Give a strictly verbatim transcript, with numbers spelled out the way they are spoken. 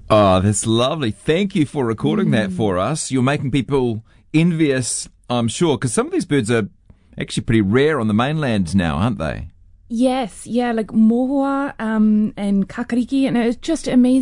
Oh, that's lovely. Thank you for recording mm. that for us. You're making people envious, I'm sure, because some of these birds are actually pretty rare on the mainland now, aren't they? Yes, yeah, like mohua um, and kakariki, and it's just amazing.